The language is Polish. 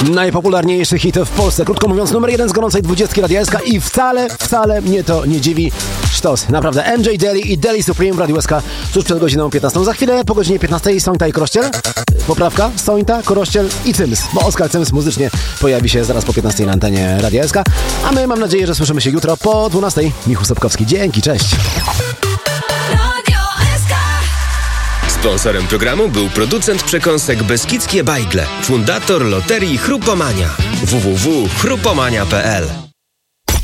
Najpopularniejszy hit w Polsce, krótko mówiąc numer 1 z gorącej 20 Radia SK i wcale mnie to nie dziwi. Sztos, naprawdę. MJ Daly i Daly Supreme w Radiu SK tuż przed godziną 15. Za chwilę po godzinie 15 Sońta i Korościel. Poprawka, Sońta, Korościel i Cyms, bo Oskar Cyms muzycznie pojawi się zaraz po 15 na antenie Radia SK. A my mam nadzieję, że słyszymy się jutro po 12. Michał Sobkowski, dzięki, cześć. Sponsorem programu był producent przekąsek Beskidzkie Bajgle, fundator loterii Chrupomania. www.chrupomania.pl